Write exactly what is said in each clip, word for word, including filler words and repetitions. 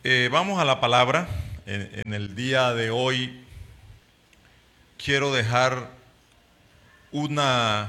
Eh, vamos a la palabra. En, en el día de hoy quiero dejar una,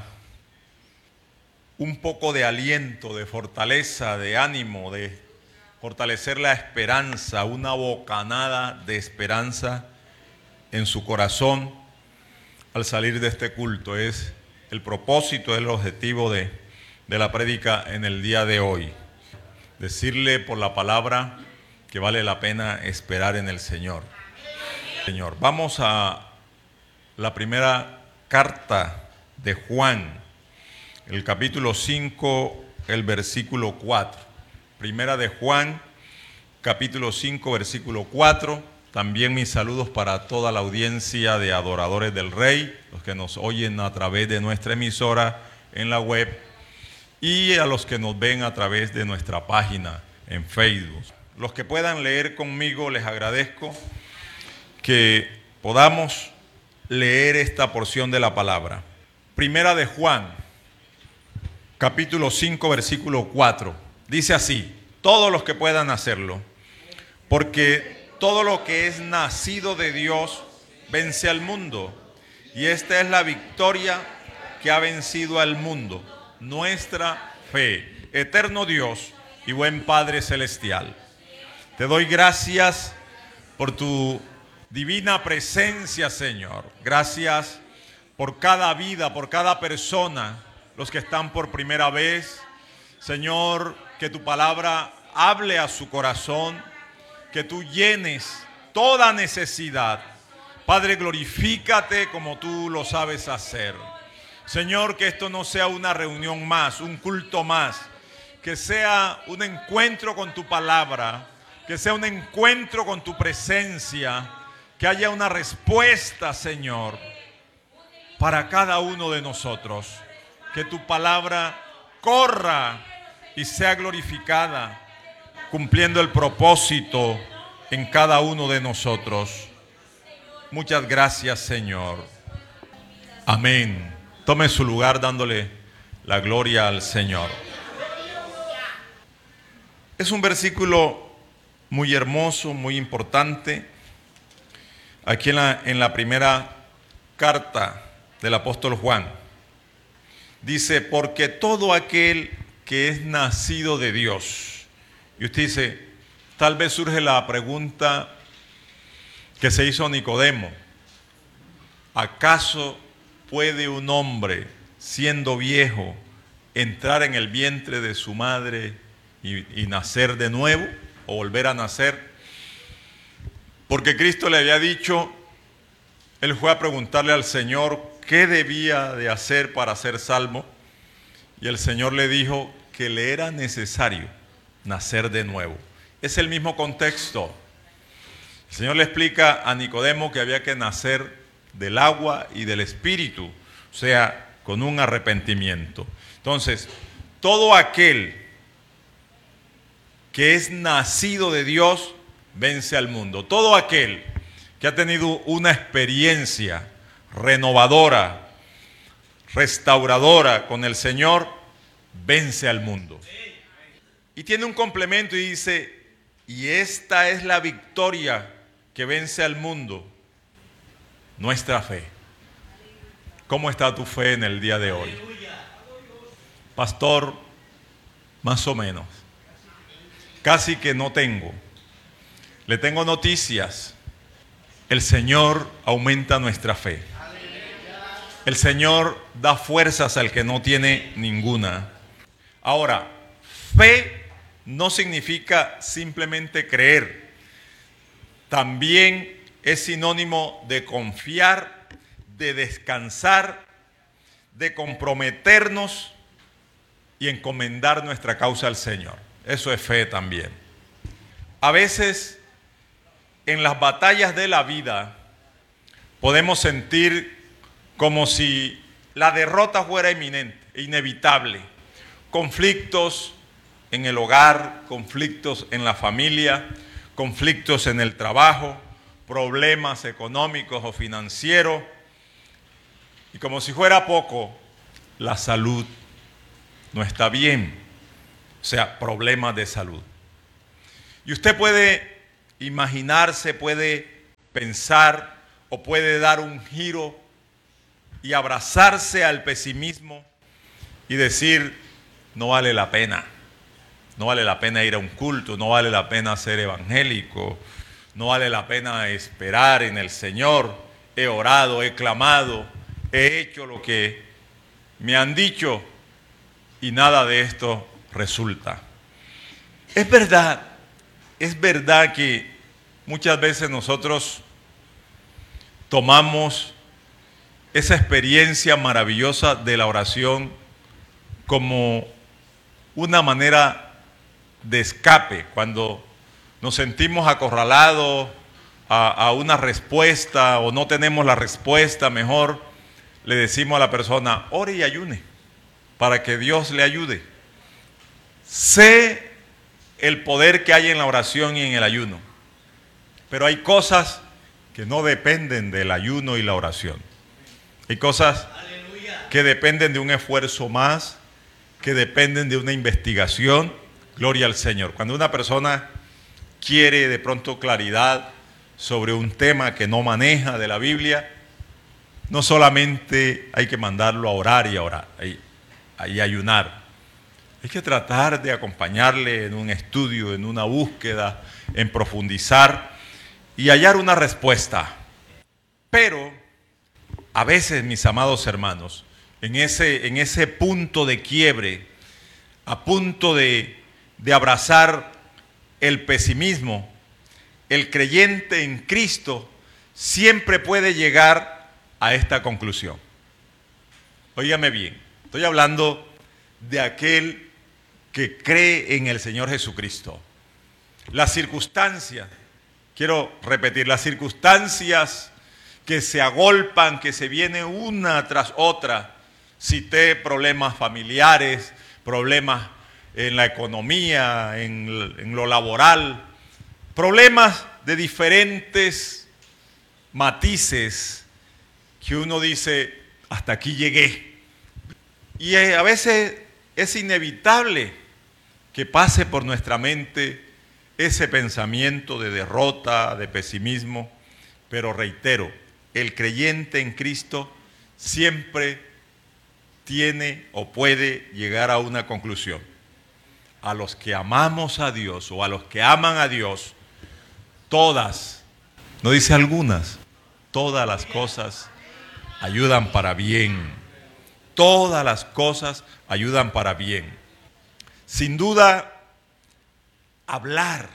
un poco de aliento, de fortaleza, de ánimo, de fortalecer la esperanza, una bocanada de esperanza en su corazón al salir de este culto. Es el propósito, es el objetivo de, de la prédica en el día de hoy. Decirle por la palabra que vale la pena esperar en el Señor. Señor, vamos a la primera carta de Juan, el capítulo cinco, el versículo cuatro. Primera de Juan, capítulo cinco, versículo cuatro. También mis saludos para toda la audiencia de adoradores del Rey, los que nos oyen a través de nuestra emisora en la web y a los que nos ven a través de nuestra página en Facebook. Los que puedan leer conmigo, les agradezco que podamos leer esta porción de la palabra. Primera de Juan, capítulo cinco, versículo cuatro. Dice así: todos los que puedan hacerlo, porque todo lo que es nacido de Dios vence al mundo, y esta es la victoria que ha vencido al mundo, nuestra fe. Eterno Dios y buen Padre celestial, te doy gracias por tu divina presencia, Señor. Gracias por cada vida, por cada persona, los que están por primera vez. Señor, que tu palabra hable a su corazón, que tú llenes toda necesidad. Padre, glorifícate como tú lo sabes hacer. Señor, que esto no sea una reunión más, un culto más, que sea un encuentro con tu palabra, que sea un encuentro con tu presencia, que haya una respuesta, Señor, para cada uno de nosotros. Que tu palabra corra y sea glorificada, cumpliendo el propósito en cada uno de nosotros. Muchas gracias, Señor. Amén. Tome su lugar dándole la gloria al Señor. Es un versículo muy hermoso, muy importante. Aquí en la, en la primera carta del apóstol Juan, dice: porque todo aquel que es nacido de Dios. Y usted dice, tal vez surge la pregunta que se hizo Nicodemo: ¿acaso puede un hombre, siendo viejo, entrar en el vientre de su madre y, y nacer de nuevo, o volver a nacer? Porque Cristo le había dicho, él fue a preguntarle al Señor qué debía de hacer para ser salvo, y el Señor le dijo que le era necesario nacer de nuevo. Es el mismo contexto. El Señor le explica a Nicodemo que había que nacer del agua y del Espíritu, o sea, con un arrepentimiento. Entonces, todo aquel que es nacido de Dios vence al mundo. Todo aquel que ha tenido una experiencia renovadora, restauradora con el Señor, vence al mundo. Y tiene un complemento y dice: y esta es la victoria que vence al mundo, nuestra fe. ¿Cómo está tu fe en el día de hoy? Pastor, más o menos. Casi que no tengo. Le tengo noticias. El Señor aumenta nuestra fe. El Señor da fuerzas al que no tiene ninguna. Ahora, fe no significa simplemente creer. También es sinónimo de confiar, de descansar, de comprometernos y encomendar nuestra causa al Señor. Eso es fe también. A veces, en las batallas de la vida, podemos sentir como si la derrota fuera inminente, inevitable. Conflictos en el hogar, conflictos en la familia, conflictos en el trabajo, problemas económicos o financieros. Y como si fuera poco, la salud no está bien. O sea, problemas de salud. Y usted puede imaginarse, puede pensar o puede dar un giro y abrazarse al pesimismo y decir, no vale la pena, no vale la pena ir a un culto, no vale la pena ser evangélico, no vale la pena esperar en el Señor, he orado, he clamado, he hecho lo que me han dicho y nada de esto resulta. Es verdad, es verdad que muchas veces nosotros tomamos esa experiencia maravillosa de la oración como una manera de escape, cuando nos sentimos acorralados a, a una respuesta o no tenemos la respuesta, mejor le decimos a la persona, ore y ayune para que Dios le ayude. Sé el poder que hay en la oración y en el ayuno, pero hay cosas que no dependen del ayuno y la oración. Hay cosas que dependen de un esfuerzo más, que dependen de una investigación. Gloria al Señor. Cuando una persona quiere de pronto claridad sobre un tema que no maneja de la Biblia, no solamente hay que mandarlo a orar y a orar, y ayunar. Hay que tratar de acompañarle en un estudio, en una búsqueda, en profundizar y hallar una respuesta. Pero a veces, mis amados hermanos, en ese, en ese punto de quiebre, a punto de, de abrazar el pesimismo, el creyente en Cristo siempre puede llegar a esta conclusión. Óigame bien, estoy hablando de aquel que cree en el Señor Jesucristo. Las circunstancias, quiero repetir, las circunstancias que se agolpan, que se vienen una tras otra. Cité problemas familiares, problemas en la economía, en, en lo laboral, problemas de diferentes matices que uno dice, hasta aquí llegué. Y a veces es inevitable que pase por nuestra mente ese pensamiento de derrota, de pesimismo, pero reitero, el creyente en Cristo siempre tiene o puede llegar a una conclusión. A los que amamos a Dios o a los que aman a Dios, todas, no dice algunas, todas las cosas ayudan para bien. Todas las cosas ayudan para bien. Sin duda, hablar,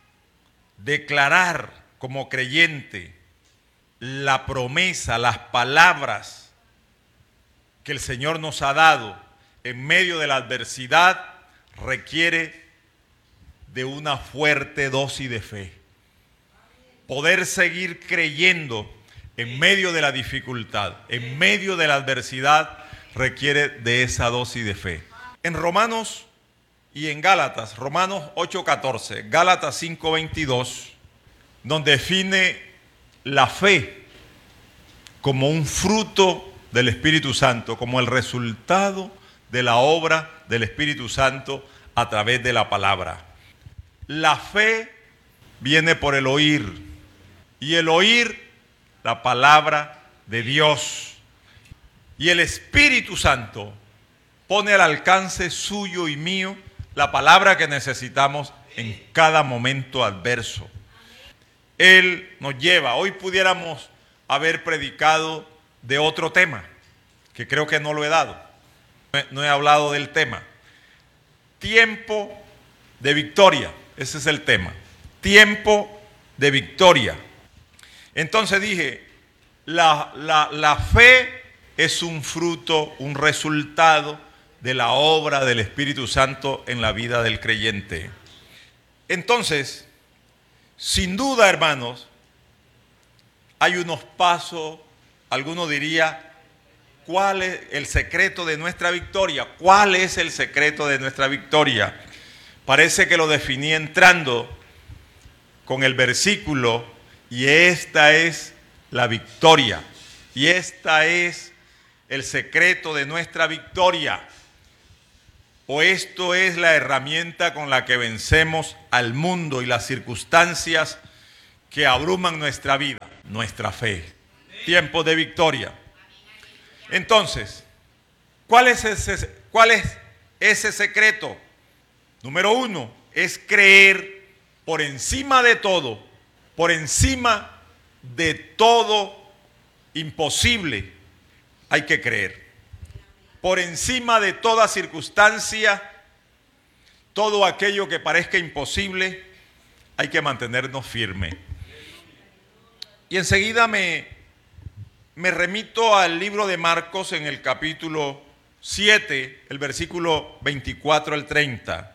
declarar como creyente la promesa, las palabras que el Señor nos ha dado en medio de la adversidad requiere de una fuerte dosis de fe. Poder seguir creyendo en medio de la dificultad, en medio de la adversidad, requiere de esa dosis de fe. En Romanos y en Gálatas, Romanos ocho catorce, Gálatas cinco veintidós, nos define la fe como un fruto del Espíritu Santo, como el resultado de la obra del Espíritu Santo a través de la palabra. La fe viene por el oír, y el oír la palabra de Dios. Y el Espíritu Santo pone al alcance suyo y mío la palabra que necesitamos en cada momento adverso. Él nos lleva. Hoy pudiéramos haber predicado de otro tema, que creo que no lo he dado. No he hablado del tema. Tiempo de victoria. Ese es el tema. Tiempo de victoria. Entonces dije, la, la, la fe es un fruto, un resultado de la obra del Espíritu Santo en la vida del creyente. Entonces, sin duda, hermanos, hay unos pasos, alguno diría, ¿cuál es el secreto de nuestra victoria? ¿Cuál es el secreto de nuestra victoria? Parece que lo definí entrando con el versículo, y esta es la victoria, y esta es el secreto de nuestra victoria, o esto es la herramienta con la que vencemos al mundo y las circunstancias que abruman nuestra vida, nuestra fe. Tiempos de victoria. Entonces, ¿cuál es ese, cuál es ese secreto? Número uno, es creer por encima de todo, por encima de todo imposible, hay que creer. Por encima de toda circunstancia, todo aquello que parezca imposible, hay que mantenernos firmes. Y enseguida me, me remito al libro de Marcos en el capítulo siete, el versículo veinticuatro al treinta.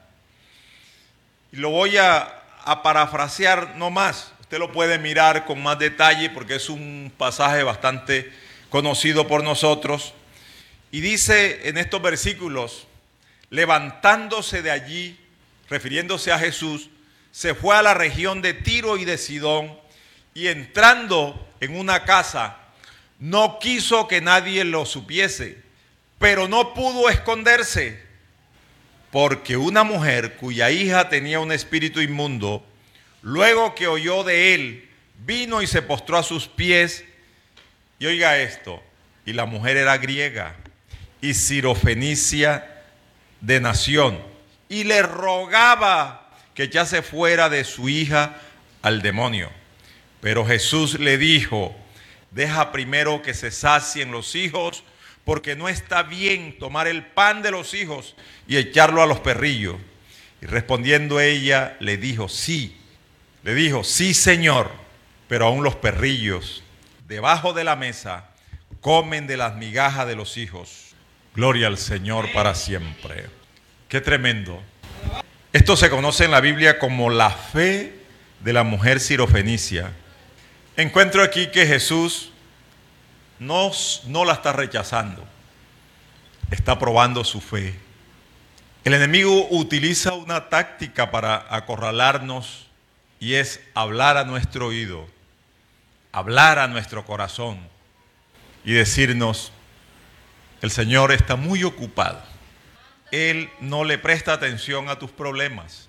Y lo voy a, a parafrasear no más. Usted lo puede mirar con más detalle porque es un pasaje bastante conocido por nosotros. Y dice en estos versículos, levantándose de allí, refiriéndose a Jesús, se fue a la región de Tiro y de Sidón, y entrando en una casa, no quiso que nadie lo supiese, pero no pudo esconderse, porque una mujer cuya hija tenía un espíritu inmundo, luego que oyó de él, vino y se postró a sus pies, y oiga esto, y la mujer era griega, y sirofenicia de nación, y le rogaba que echase fuera de su hija al demonio. Pero Jesús le dijo, deja primero que se sacien los hijos, porque no está bien tomar el pan de los hijos y echarlo a los perrillos. Y respondiendo ella, le dijo, sí, le dijo, sí, Señor, pero aún los perrillos debajo de la mesa comen de las migajas de los hijos. Gloria al Señor para siempre. Qué tremendo. Esto se conoce en la Biblia como la fe de la mujer sirofenicia. Encuentro aquí que Jesús no, no la está rechazando, está probando su fe. El enemigo utiliza una táctica para acorralarnos y es hablar a nuestro oído, hablar a nuestro corazón y decirnos, el Señor está muy ocupado. Él no le presta atención a tus problemas.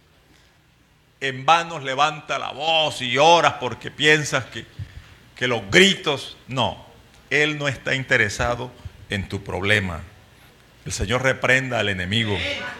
En vano levanta la voz y oras porque piensas que, que los gritos, no. Él no está interesado en tu problema. El Señor reprenda al enemigo.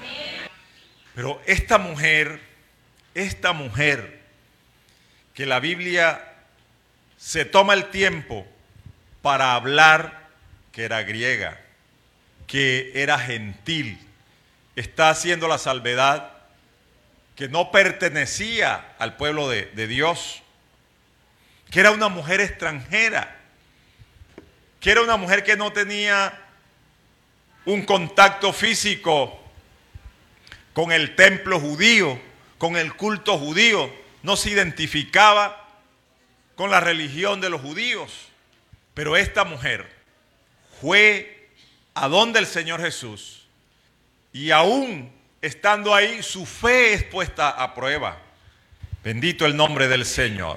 Pero esta mujer, esta mujer que la Biblia se toma el tiempo para hablar que era griega, que era gentil, está haciendo la salvedad que no pertenecía al pueblo de, de Dios, que era una mujer extranjera, que era una mujer que no tenía un contacto físico con el templo judío, con el culto judío, no se identificaba con la religión de los judíos. Pero esta mujer fue a donde el Señor Jesús, y aún estando ahí, su fe es puesta a prueba. Bendito el nombre del Señor.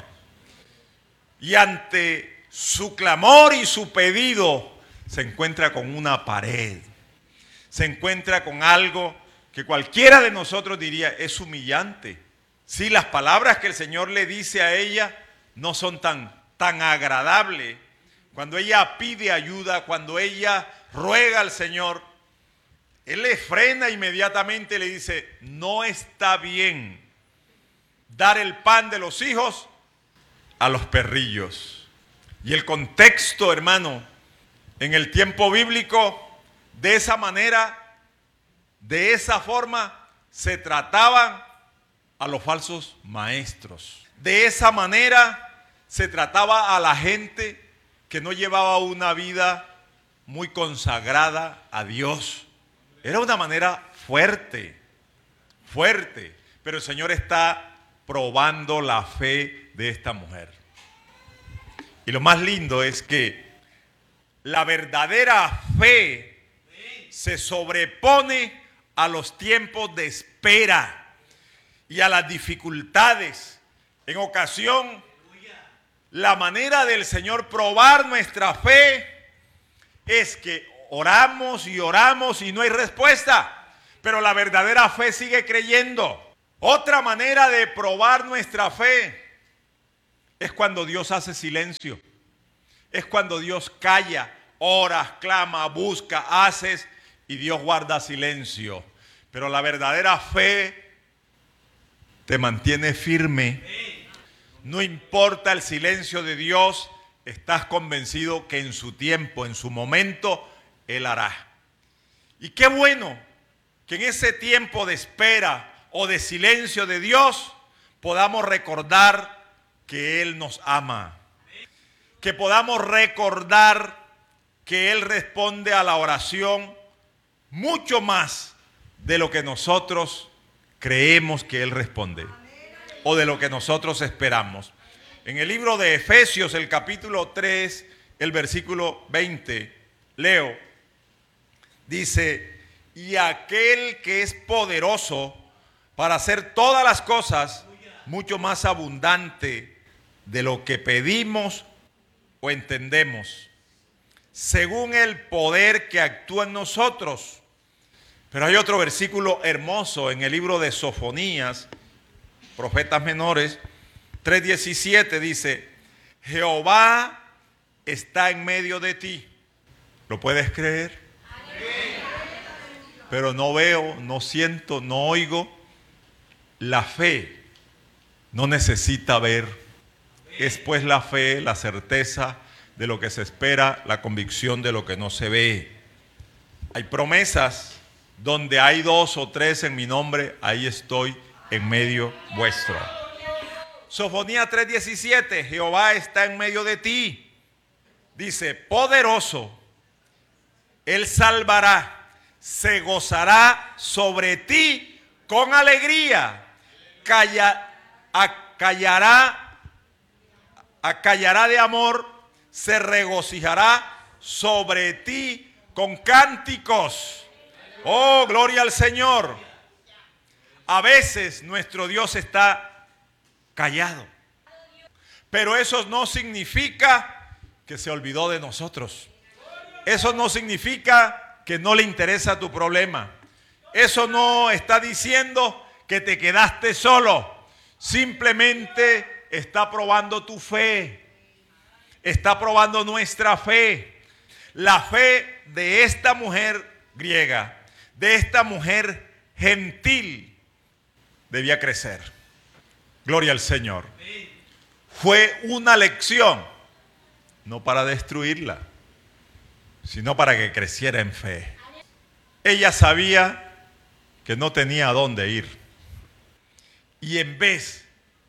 Y ante su clamor y su pedido, se encuentra con una pared. Se encuentra con algo que cualquiera de nosotros diría, es humillante. Sí, las palabras que el Señor le dice a ella no son tan, tan agradables. Cuando ella pide ayuda, cuando ella ruega al Señor, Él le frena inmediatamente y le dice, no está bien dar el pan de los hijos a los perrillos. Y el contexto, hermano, en el tiempo bíblico, de esa manera, de esa forma, se trataban a los falsos maestros. De esa manera se trataba a la gente que no llevaba una vida muy consagrada a Dios. Era una manera fuerte, fuerte, pero el Señor está probando la fe de esta mujer. Y lo más lindo es que la verdadera fe se sobrepone a los tiempos de espera y a las dificultades. En ocasión, la manera del Señor probar nuestra fe es que oramos y oramos y no hay respuesta, pero la verdadera fe sigue creyendo. Otra manera de probar nuestra fe Es cuando Dios hace silencio. Es cuando Dios calla, oras, clama, busca, haces y Dios guarda silencio. Pero la verdadera fe te mantiene firme. No importa el silencio de Dios, estás convencido que en su tiempo, en su momento, Él hará. Y qué bueno que en ese tiempo de espera o de silencio de Dios podamos recordar que Él nos ama. Que podamos recordar que Él responde a la oración mucho más de lo que nosotros creemos que Él responde o de lo que nosotros esperamos. En el libro de Efesios, el capítulo tres, el versículo veinte, leo, dice, y aquel que es poderoso para hacer todas las cosas mucho más abundante de lo que pedimos o entendemos, según el poder que actúa en nosotros. Pero hay otro versículo hermoso en el libro de Sofonías, Profetas Menores, tres diecisiete, dice, Jehová está en medio de ti. ¿Lo puedes creer? Pero no veo, no siento, no oigo. La fe no necesita ver. Es pues la fe, la certeza de lo que se espera, la convicción de lo que no se ve. Hay promesas donde hay dos o tres en mi nombre, ahí estoy en medio vuestro. Sofonías tres diecisiete, Jehová está en medio de ti. Dice, poderoso, Él salvará, se gozará sobre ti con alegría, Calla, acallará, acallará de amor, se regocijará sobre ti con cánticos. Oh, gloria al Señor. A veces nuestro Dios está callado, pero eso no significa que se olvidó de nosotros. Eso no significa que no le interesa tu problema. Eso no está diciendo que te quedaste solo. Simplemente está probando tu fe. Está probando nuestra fe. La fe de esta mujer griega, de esta mujer gentil, debía crecer. Gloria al Señor. Fue una lección, no para destruirla, sino para que creciera en fe. Ella sabía que no tenía a dónde ir. Y en vez,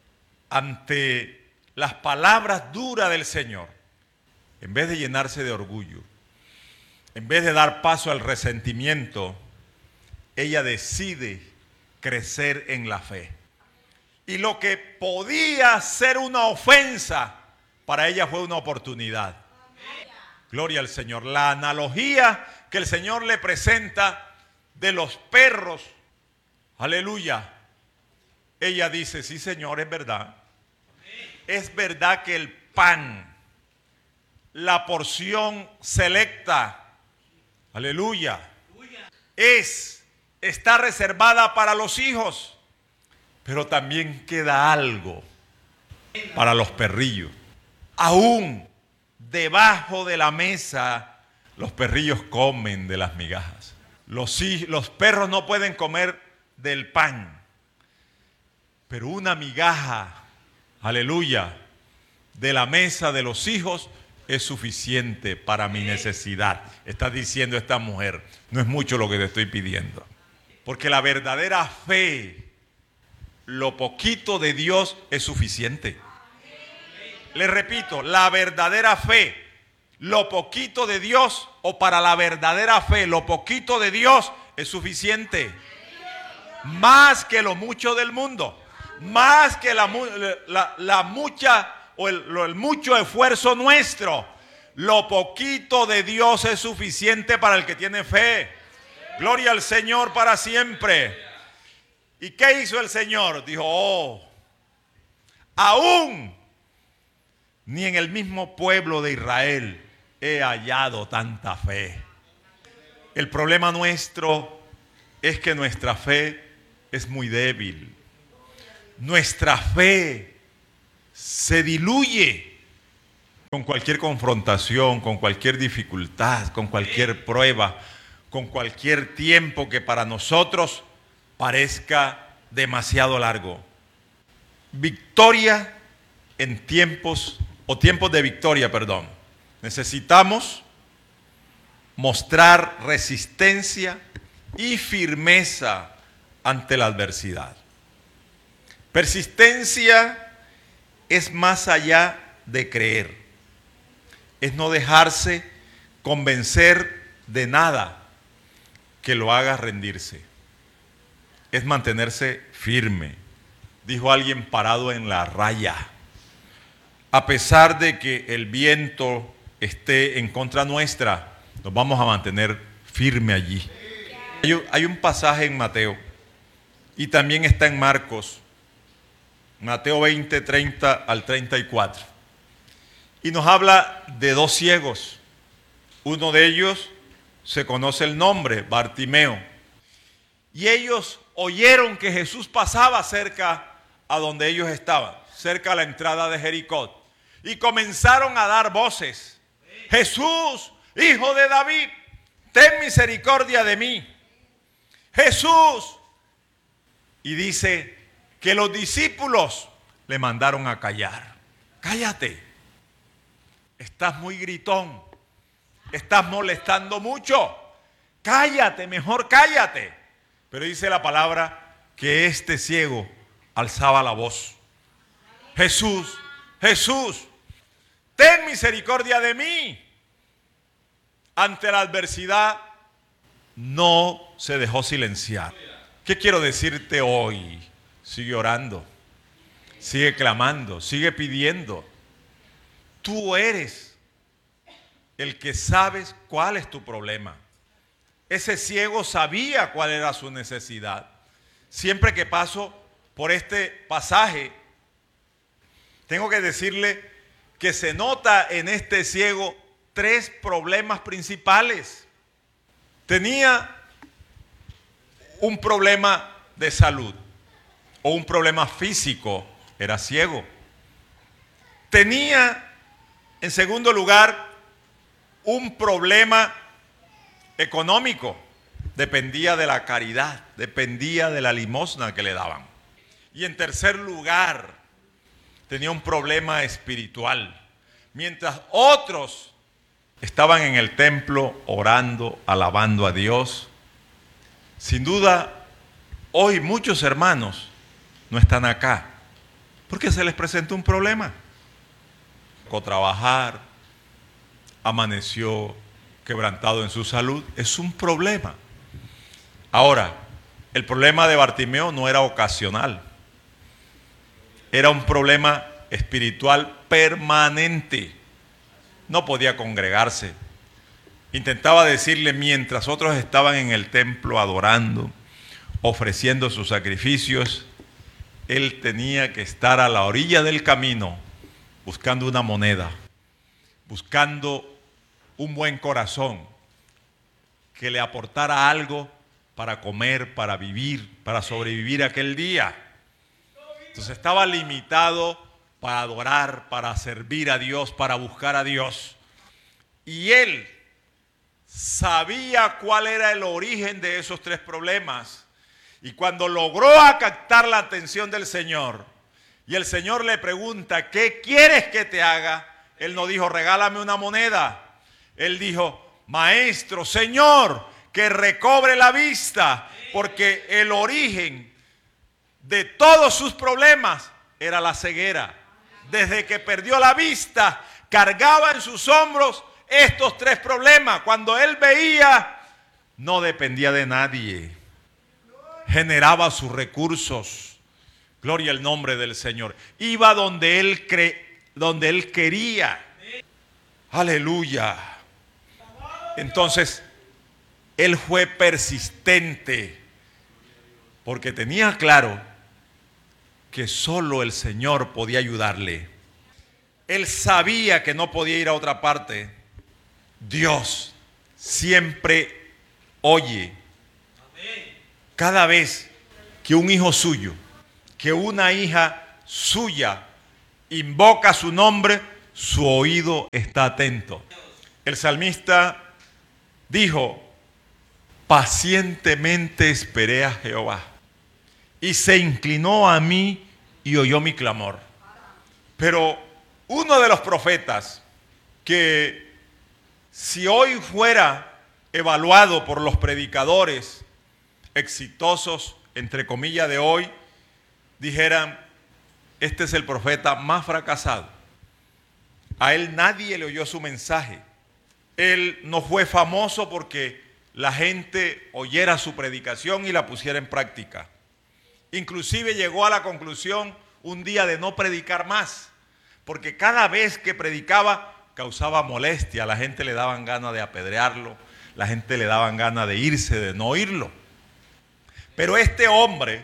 ante las palabras duras del Señor, en vez de llenarse de orgullo, en vez de dar paso al resentimiento, ella decide crecer en la fe. Y lo que podía ser una ofensa, para ella fue una oportunidad. Gloria al Señor. La analogía que el Señor le presenta de los perros, aleluya. Ella dice, sí, Señor, es verdad. Es verdad que el pan, la porción selecta, aleluya, es está reservada para los hijos, pero también queda algo para los perrillos. Aún debajo de la mesa los perrillos comen de las migajas. Los, los perros no pueden comer del pan, pero una migaja, aleluya, de la mesa de los hijos es suficiente para mi necesidad. Está diciendo esta mujer, no es mucho lo que te estoy pidiendo. Porque la verdadera fe, lo poquito de Dios es suficiente. Le repito, la verdadera fe, lo poquito de Dios, o para la verdadera fe, lo poquito de Dios es suficiente. Más que lo mucho del mundo, más que la, la, la mucha o el, el mucho esfuerzo nuestro, lo poquito de Dios es suficiente para el que tiene fe. Gloria al Señor para siempre. ¿Y qué hizo el Señor? Dijo, oh, aún ni en el mismo pueblo de Israel he hallado tanta fe. El problema nuestro es que nuestra fe es muy débil. Nuestra fe se diluye con cualquier confrontación, con cualquier dificultad, con cualquier prueba, con cualquier tiempo que para nosotros parezca demasiado largo. Victoria en tiempos, o tiempos de victoria, perdón. Necesitamos mostrar resistencia y firmeza ante la adversidad. Persistencia es más allá de creer. Es no dejarse convencer de nada que lo haga rendirse. Es mantenerse firme. Dijo alguien parado en la raya. A pesar de que el viento esté en contra nuestra, nos vamos a mantener firme allí. Hay un, hay un pasaje en Mateo y también está en Marcos, Mateo veinte, treinta al treinta y cuatro. Y nos habla de dos ciegos. Uno de ellos se conoce el nombre, Bartimeo. Y ellos oyeron que Jesús pasaba cerca a donde ellos estaban, cerca a la entrada de Jericó. Y comenzaron a dar voces. Jesús, hijo de David, ten misericordia de mí. Jesús. Y dice que los discípulos le mandaron a callar. Cállate. Estás muy gritón. Estás molestando mucho. Cállate, mejor cállate. Pero dice la palabra que este ciego alzaba la voz. Jesús, Jesús, ten misericordia de mí. Ante la adversidad no se dejó silenciar. ¿Qué quiero decirte hoy? Sigue orando, sigue clamando, sigue pidiendo. Tú eres el que sabes cuál es tu problema. Ese ciego sabía cuál era su necesidad. Siempre que paso por este pasaje, tengo que decirle que se nota en este ciego tres problemas principales. Tenía un problema de salud o un problema físico, era ciego. Tenía, en segundo lugar, un problema económico, dependía de la caridad, dependía de la limosna que le daban. Y en tercer lugar, tenía un problema espiritual. Mientras otros estaban en el templo orando, alabando a Dios, sin duda, hoy muchos hermanos no están acá porque se les presentó un problema. Tocó trabajar, amaneció quebrantado en su salud, es un problema. Ahora, el problema de Bartimeo no era ocasional, era un problema espiritual permanente. No podía congregarse. Intentaba decirle mientras otros estaban en el templo adorando, ofreciendo sus sacrificios, él tenía que estar a la orilla del camino buscando una moneda, buscando un buen corazón que le aportara algo para comer, para vivir, para sobrevivir aquel día. Entonces estaba limitado para adorar, para servir a Dios, para buscar a Dios. Y él sabía cuál era el origen de esos tres problemas. Y cuando logró captar la atención del Señor, y el Señor le pregunta, ¿qué quieres que te haga? Él no dijo, regálame una moneda. Él dijo, maestro, Señor, que recobre la vista, porque el origen de todos sus problemas era la ceguera. Desde que perdió la vista, cargaba en sus hombros estos tres problemas. Cuando él veía, no dependía de nadie. Generaba sus recursos. Gloria al nombre del Señor. Iba donde él, cre, donde él quería. Aleluya. Entonces, él fue persistente porque tenía claro que solo el Señor podía ayudarle. Él sabía que no podía ir a otra parte. Dios siempre oye. Cada vez que un hijo suyo, que una hija suya invoca su nombre, su oído está atento. El salmista dijo, pacientemente esperé a Jehová y se inclinó a mí y oyó mi clamor. Pero uno de los profetas que si hoy fuera evaluado por los predicadores exitosos, entre comillas, de hoy, dijeran, este es el profeta más fracasado. A él nadie le oyó su mensaje. Él no fue famoso porque la gente oyera su predicación y la pusiera en práctica. Inclusive llegó a la conclusión un día de no predicar más, porque cada vez que predicaba causaba molestia, a la gente le daban ganas de apedrearlo, la gente le daban ganas de irse, de no oírlo. Pero este hombre,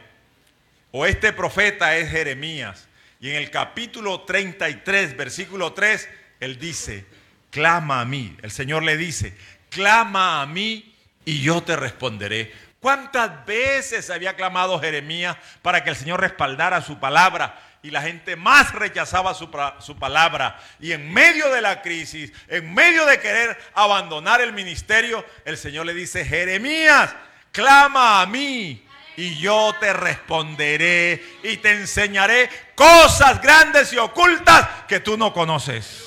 o este profeta es Jeremías, y en el capítulo treinta y tres, versículo tres, él dice, clama a mí, el Señor le dice, clama a mí y yo te responderé. ¿Cuántas veces había clamado Jeremías para que el Señor respaldara su palabra? Y la gente más rechazaba su, su palabra. Y en medio de la crisis, en medio de querer abandonar el ministerio, el Señor le dice, Jeremías, clama a mí y yo te responderé y te enseñaré cosas grandes y ocultas que tú no conoces.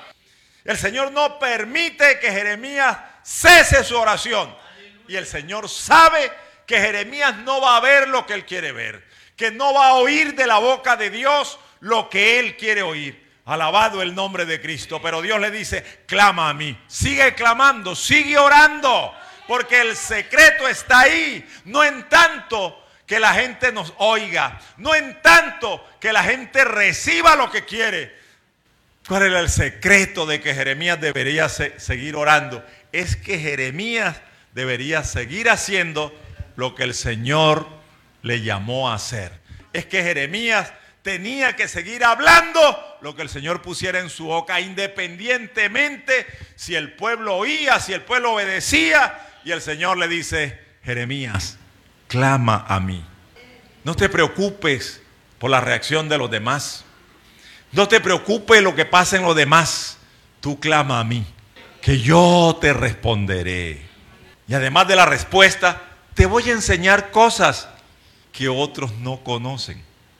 El Señor no permite que Jeremías cese su oración. Y el Señor sabe que Jeremías no va a ver lo que él quiere ver, que no va a oír de la boca de Dios lo que él quiere oír. Alabado el nombre de Cristo. Pero Dios le dice, clama a mí. Sigue clamando, sigue orando, porque el secreto está ahí. No en tanto que la gente nos oiga, no en tanto que la gente reciba lo que quiere. ¿Cuál era el secreto de que Jeremías debería se- seguir orando? Es que Jeremías debería seguir haciendo lo que el Señor le llamó a hacer. Es que Jeremías tenía que seguir hablando lo que el Señor pusiera en su boca, independientemente si el pueblo oía, si el pueblo obedecía. Y el Señor le dice, Jeremías, clama a mí. No te preocupes por la reacción de los demás. No te preocupes lo que pasa en los demás. Tú clama a mí, que yo te responderé. Y además de la respuesta, te voy a enseñar cosas que otros no conocen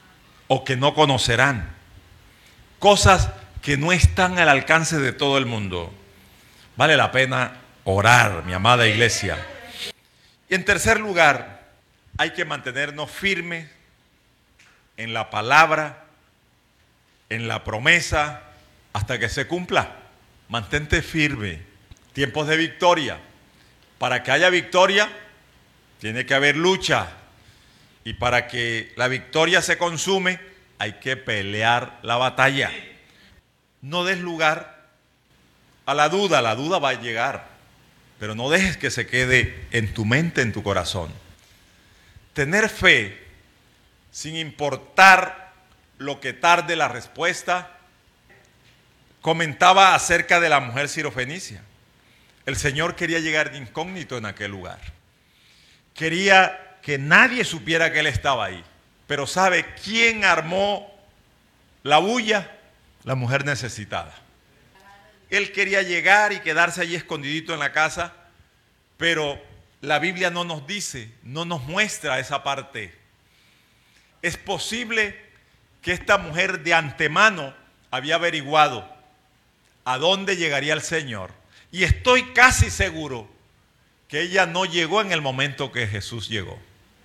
o que no conocerán. Cosas que no están al alcance de todo el mundo. Vale la pena orar, mi amada iglesia. Y en tercer lugar, hay que mantenernos firmes en la palabra, en la promesa, hasta que se cumpla. Mantente firme. Tiempos de victoria. Para que haya victoria, tiene que haber lucha. Y para que la victoria se consume, hay que pelear la batalla. No des lugar a la duda. La duda va a llegar. Pero no dejes que se quede en tu mente, en tu corazón. Tener fe, sin importar lo que tarde la respuesta. Comentaba acerca de la mujer sirofenicia. El Señor quería llegar de incógnito en aquel lugar. Quería que nadie supiera que Él estaba ahí. Pero ¿sabe quién armó la bulla? La mujer necesitada. Él quería llegar y quedarse allí escondidito en la casa, pero la Biblia no nos dice, no nos muestra esa parte. Es posible que esta mujer de antemano había averiguado a dónde llegaría el Señor. Y estoy casi seguro que ella no llegó en el momento que Jesús llegó.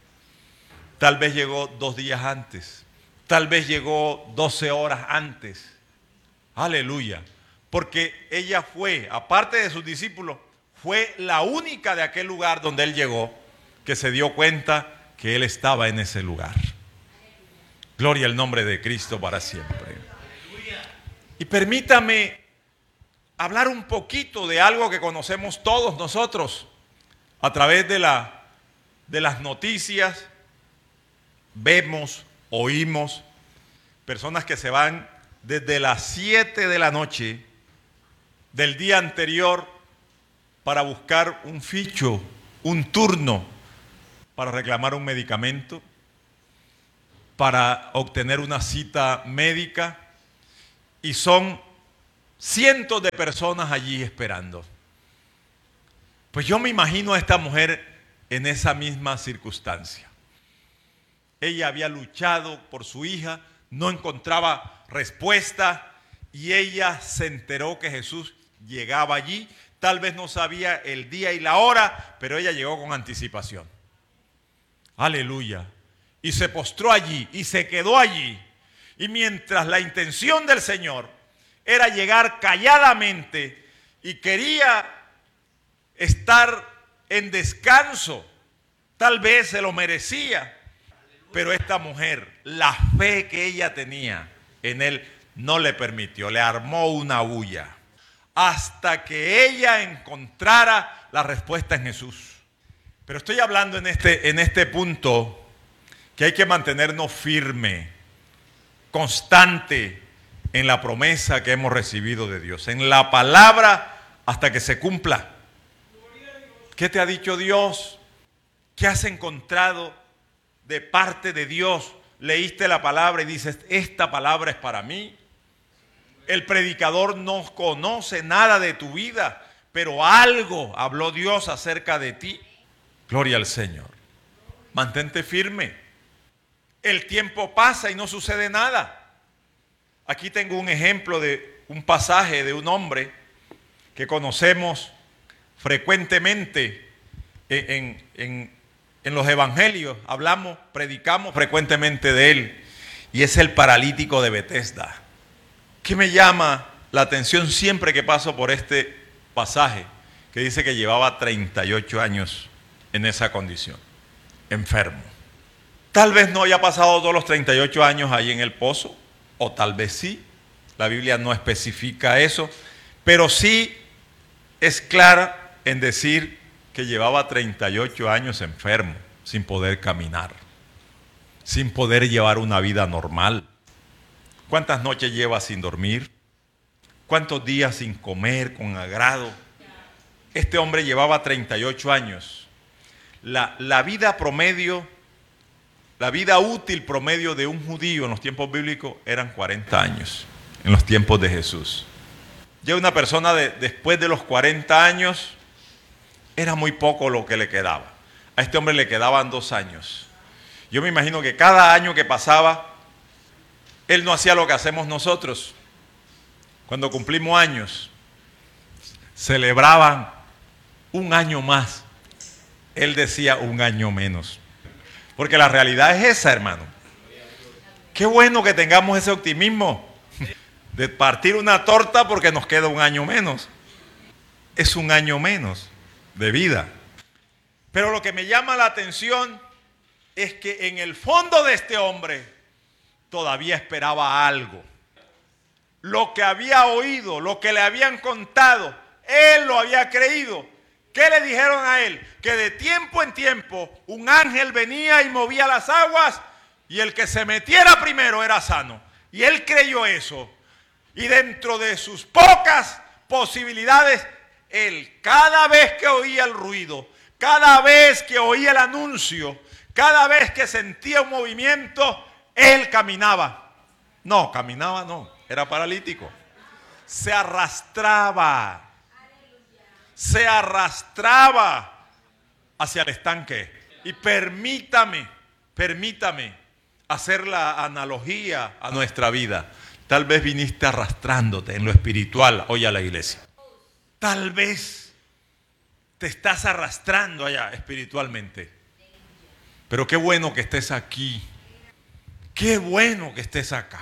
Tal vez llegó dos días antes. Tal vez llegó doce horas antes. Aleluya. Porque ella fue, aparte de sus discípulos, fue la única de aquel lugar donde él llegó que se dio cuenta que él estaba en ese lugar. Gloria al nombre de Cristo para siempre. Y permítame hablar un poquito de algo que conocemos todos nosotros a través de, la, de las noticias. Vemos, oímos personas que se van desde las siete de la noche del día anterior para buscar un ficho, un turno para reclamar un medicamento, para obtener una cita médica, y son cientos de personas allí esperando. Pues yo me imagino a esta mujer en esa misma circunstancia. Ella había luchado por su hija, no encontraba respuesta y ella se enteró que Jesús llegaba allí. Tal vez no sabía el día y la hora, pero ella llegó con anticipación. Aleluya. Y se postró allí y se quedó allí. Y mientras la intención del Señor era llegar calladamente y quería estar en descanso, tal vez se lo merecía, pero esta mujer, la fe que ella tenía en él, no le permitió, le armó una bulla, hasta que ella encontrara la respuesta en Jesús. Pero estoy hablando en este, en este punto que hay que mantenernos firme, constante en la promesa que hemos recibido de Dios, en la palabra hasta que se cumpla. ¿Qué te ha dicho Dios? ¿Qué has encontrado de parte de Dios? Leíste la palabra y dices, esta palabra es para mí. El predicador no conoce nada de tu vida, pero algo habló Dios acerca de ti. Gloria al Señor. Mantente firme. El tiempo pasa y no sucede nada. Aquí tengo un ejemplo de un pasaje de un hombre que conocemos frecuentemente en, en, en los evangelios. Hablamos, predicamos frecuentemente de él. Y es el paralítico de Betesda. ¿Qué me llama la atención siempre que paso por este pasaje? Que dice que llevaba treinta y ocho años en esa condición, enfermo. Tal vez no haya pasado todos los treinta y ocho años ahí en el pozo, o tal vez sí. La Biblia no especifica eso, pero sí es clara en decir que llevaba treinta y ocho años enfermo, sin poder caminar, sin poder llevar una vida normal. ¿Cuántas noches lleva sin dormir? ¿Cuántos días sin comer con agrado? Este hombre llevaba treinta y ocho años. La, la vida promedio, la vida útil promedio de un judío en los tiempos bíblicos eran cuarenta años, en los tiempos de Jesús. Ya una persona de, después de los cuarenta años, era muy poco lo que le quedaba. A este hombre le quedaban dos años. Yo me imagino que cada año que pasaba, él no hacía lo que hacemos nosotros. Cuando cumplimos años, celebraban un año más. Él decía un año menos. Porque la realidad es esa, hermano. Qué bueno que tengamos ese optimismo de partir una torta porque nos queda un año menos. Es un año menos de vida. Pero lo que me llama la atención es que en el fondo de este hombre todavía esperaba algo. Lo que había oído, lo que le habían contado, él lo había creído. ¿Qué le dijeron a él? Que de tiempo en tiempo un ángel venía y movía las aguas y el que se metiera primero era sano. Y él creyó eso. Y dentro de sus pocas posibilidades, él cada vez que oía el ruido, cada vez que oía el anuncio, cada vez que sentía un movimiento, él caminaba. No, caminaba no, era paralítico. Se arrastraba. Se arrastraba hacia el estanque. Y permítame, permítame hacer la analogía a nuestra vida. Tal vez viniste arrastrándote en lo espiritual hoy a la iglesia. Tal vez te estás arrastrando allá espiritualmente. Pero qué bueno que estés aquí. Qué bueno que estés acá.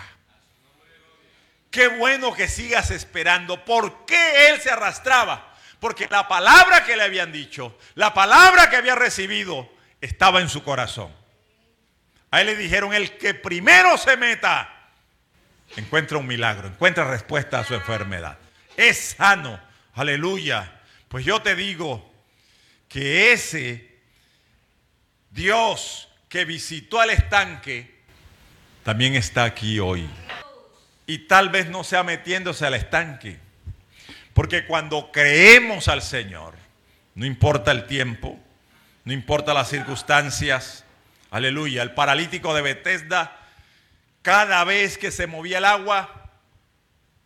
Qué bueno que sigas esperando. ¿Por qué él se arrastraba? Porque la palabra que le habían dicho, la palabra que había recibido, estaba en su corazón. A él le dijeron, el que primero se meta, encuentra un milagro, encuentra respuesta a su enfermedad. Es sano, aleluya. Pues yo te digo que ese Dios que visitó al estanque, también está aquí hoy. Y tal vez no sea metiéndose al estanque. Porque cuando creemos al Señor, no importa el tiempo, no importa las circunstancias, aleluya, el paralítico de Betesda, cada vez que se movía el agua,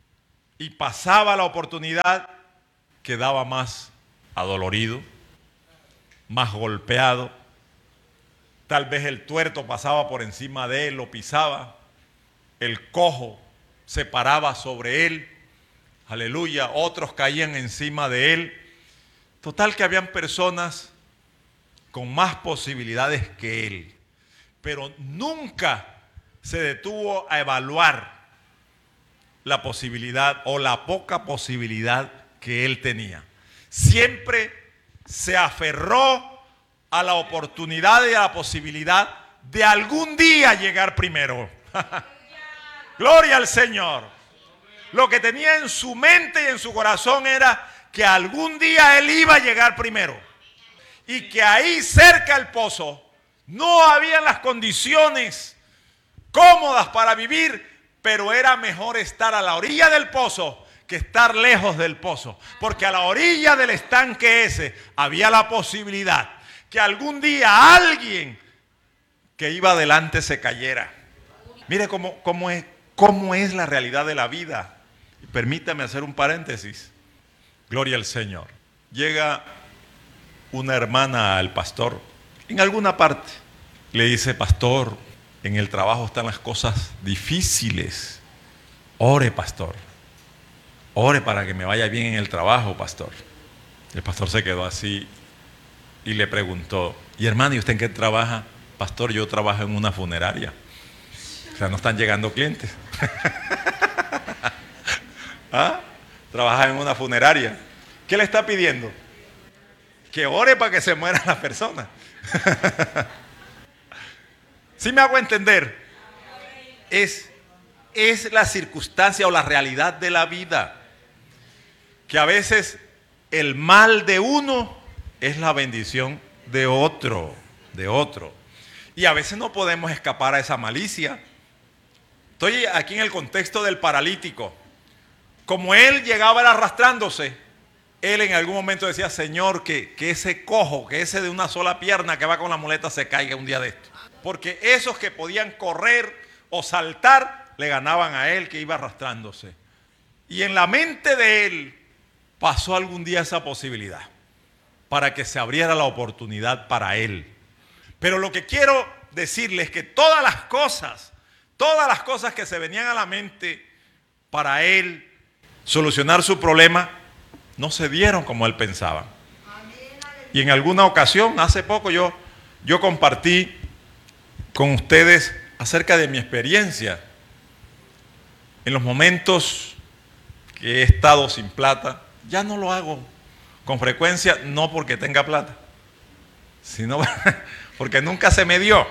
y pasaba la oportunidad, quedaba más adolorido, más golpeado. Tal vez el tuerto pasaba por encima de él, lo pisaba, el cojo se paraba sobre él, aleluya, otros caían encima de él. Total que habían personas con más posibilidades que él, pero nunca se detuvo a evaluar la posibilidad o la poca posibilidad que él tenía. Siempre se aferró a la oportunidad y a la posibilidad de algún día llegar primero. Gloria al Señor. Lo que tenía en su mente y en su corazón era que algún día él iba a llegar primero. Y que ahí cerca del pozo no había las condiciones cómodas para vivir, pero era mejor estar a la orilla del pozo que estar lejos del pozo. Porque a la orilla del estanque ese había la posibilidad que algún día alguien que iba adelante se cayera. Mire cómo, cómo, es, cómo es la realidad de la vida. Y permítame hacer un paréntesis. Gloria al Señor. Llega una hermana al pastor en alguna parte. Le dice: pastor, en el trabajo están las cosas difíciles. Ore, pastor. Ore para que me vaya bien en el trabajo, pastor. El pastor se quedó así y le preguntó: y hermano, ¿y usted en qué trabaja? Pastor, yo trabajo en una funeraria. O sea, no están llegando clientes. ¿Ah? Trabaja en una funeraria. ¿Qué le está pidiendo? Que ore para que se muera la persona. ¿Sí me hago entender? Es, es la circunstancia o la realidad de la vida. Que a veces el mal de uno es la bendición de otro, de otro. Y a veces no podemos escapar a esa malicia. Estoy aquí en el contexto del paralítico. Como él llegaba arrastrándose, él en algún momento decía: Señor, que, que ese cojo, que ese de una sola pierna que va con la muleta se caiga un día de esto. Porque esos que podían correr o saltar, le ganaban a él que iba arrastrándose. Y en la mente de él pasó algún día esa posibilidad, para que se abriera la oportunidad para él. Pero lo que quiero decirles es que todas las cosas, todas las cosas que se venían a la mente para él solucionar su problema, no se dieron como él pensaba. Y en alguna ocasión, hace poco, yo, yo compartí con ustedes acerca de mi experiencia en los momentos que he estado sin plata. Ya no lo hago con frecuencia, no porque tenga plata, sino porque nunca se me dio.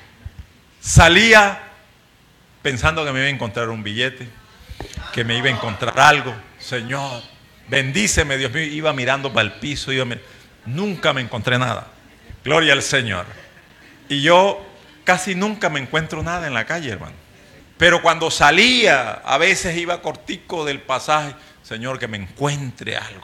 Salía pensando que me iba a encontrar un billete, que me iba a encontrar algo. Señor, bendíceme, Dios mío. Iba mirando para el piso, iba mir- nunca me encontré nada. Gloria al Señor. Y yo casi nunca me encuentro nada en la calle, hermano. Pero cuando salía, a veces iba cortico del pasaje. Señor, que me encuentre algo.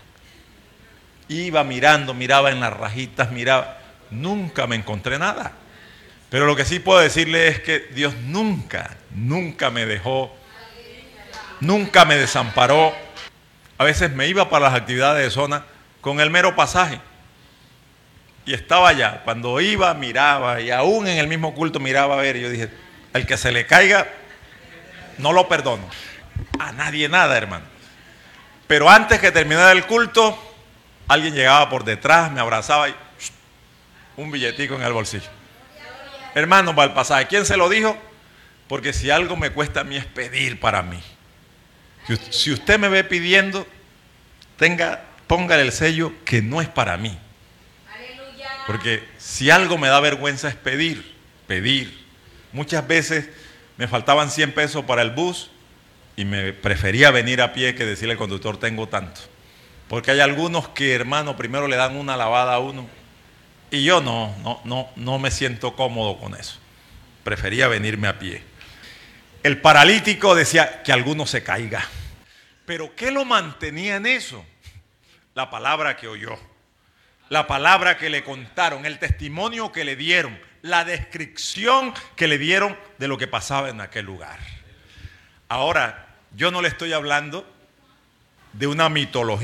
Iba mirando, miraba en las rajitas, miraba. Nunca me encontré nada. Pero lo que sí puedo decirle es que Dios nunca, nunca me dejó, nunca me desamparó. A veces me iba para las actividades de zona con el mero pasaje. Y estaba allá. Cuando iba, miraba. Y aún en el mismo culto miraba a ver. Y yo dije: al que se le caiga, no lo perdono. A nadie nada, hermano. Pero antes que terminara el culto, alguien llegaba por detrás, me abrazaba y un billetico en el bolsillo. Hermano, para el pasaje. ¿Quién se lo dijo? Porque si algo me cuesta a mí es pedir para mí. Si, si usted me ve pidiendo, tenga, póngale el sello que no es para mí. Porque si algo me da vergüenza es pedir, pedir. Muchas veces me faltaban cien pesos para el bus y me prefería venir a pie que decirle al conductor: tengo tanto. Porque hay algunos que, hermano, primero le dan una lavada a uno. Y yo no, no, no, no me siento cómodo con eso. Prefería venirme a pie. El paralítico decía: que alguno se caiga. ¿Pero qué lo mantenía en eso? La palabra que oyó. La palabra que le contaron, el testimonio que le dieron, la descripción que le dieron de lo que pasaba en aquel lugar. Ahora, yo no le estoy hablando de una mitología.